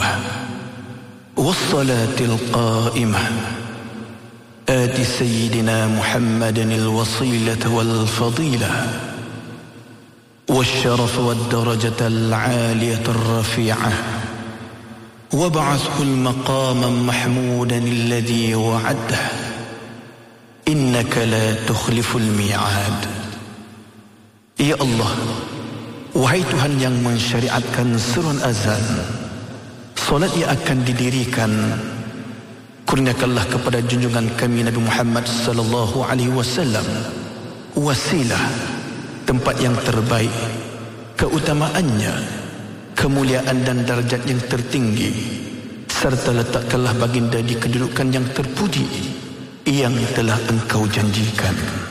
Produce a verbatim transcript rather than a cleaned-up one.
الدائمة والصلاة القائمة آت سيدنا محمد الوصيلة والفضيلة والشرف والدرجة العالية الرفيعة وابعثه المقاما محمودا الذي وعده إنك لا تخلف الميعاد. Ya Allah, wahai Tuhan yang mensyariatkan seruan azan, solat yang akan didirikan, kurniakanlah kepada junjungan kami Nabi Muhammad sallallahu alaihi wasallam wasilah, tempat yang terbaik, keutamaannya, kemuliaan dan darjat yang tertinggi, serta letakkanlah baginda di kedudukan yang terpuji yang telah Engkau janjikan.